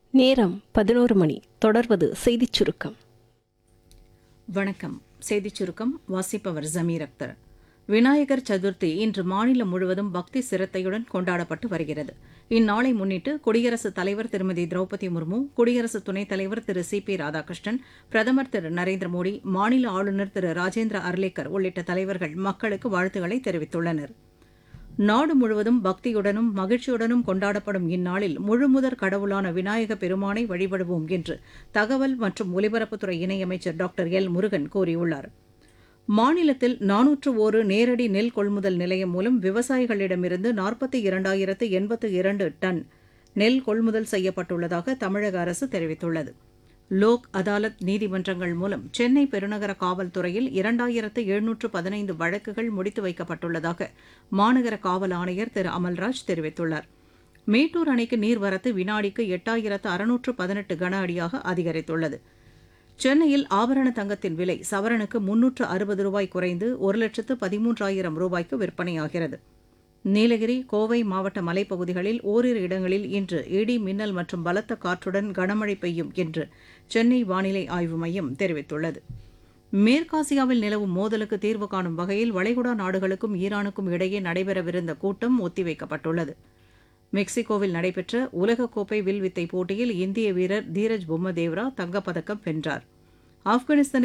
நேரம் 11 மணி. தொடர்வது செய்திச் சுருக்கம். வணக்கம். செய்திச் சுருக்கம் வாசிப்பவர் ஜமீர் அக்தர். விநாயகர் சதுர்த்தி இன்று மாநிலம் முழுவதும் பக்தி சிரத்தையுடன் கொண்டாடப்பட்டு வருகிறது. இந்நாளை முன்னிட்டு குடியரசுத் தலைவர் திருமதி திரௌபதி முர்மு, குடியரசு துணைத் தலைவர் திரு சி.பி. ராதாகிருஷ்ணன், பிரதமர் திரு நரேந்திர மோடி, மாநில ஆளுநர் திரு ராஜேந்திர அர்லேக்கர் உள்ளிட்ட தலைவர்கள் மக்களுக்கு வாழ்த்துக்களை தெரிவித்துள்ளனர். நாடு முழுவதும் பக்தியுடனும் மகிழ்ச்சியுடனும் கொண்டாடப்படும் இந்நாளில் முழுமுதற் கடவுளான விநாயக பெருமானை வழிபடுவோம் என்று தகவல் மற்றும் ஒலிபரப்புத்துறை இணையமைச்சர் டாக்டர் எல். முருகன் கூறியுள்ளார். மாநிலத்தில் 401 நேரடி நெல் கொள்முதல் நிலையம் மூலம் விவசாயிகளிடமிருந்து 42,082 டன் நெல் கொள்முதல் செய்யப்பட்டுள்ளதாக தமிழக அரசு தெரிவித்துள்ளது. லோக் அதாலத் நீதிமன்றங்கள் மூலம் சென்னை பெருநகர காவல்துறையில் 2715 வழக்குகள் முடித்து வைக்கப்பட்டுள்ளதாக மாநகர காவல் ஆணையர் திரு அமல்ராஜ் தெரிவித்துள்ளார். மேட்டூர் அணைக்கு நீர்வரத்து வினாடிக்கு 8618 கன அடியாக அதிகரித்துள்ளது. சென்னையில் ஆபரண தங்கத்தின் விலை சவரனுக்கு 360 ரூபாய் குறைந்து 1,13,000 ரூபாய்க்கு விற்பனையாகிறது. நீலகிரி, கோவை மாவட்ட மலைப்பகுதிகளில் ஓரிரு இடங்களில் இன்று இடி, மின்னல் மற்றும் பலத்த காற்றுடன் கனமழை பெய்யும் என்று சென்னை வானிலை ஆய்வு மையம் தெரிவித்துள்ளது. மேற்காசியாவில் நிலவும் மோதலுக்கு தீர்வு காணும் வகையில் வளைகுடா நாடுகளுக்கும் ஈரானுக்கும் இடையே நடைபெறவிருந்த கூட்டம் ஒத்திவைக்கப்பட்டுள்ளது. மெக்சிகோவில் நடைபெற்ற உலகக்கோப்பை வில்வித்தை போட்டியில் இந்திய வீரர் தீரஜ் பொம்மதேவரா தங்கப்பதக்கம் வென்றார். ஆப்கானிஸ்தானுக்கு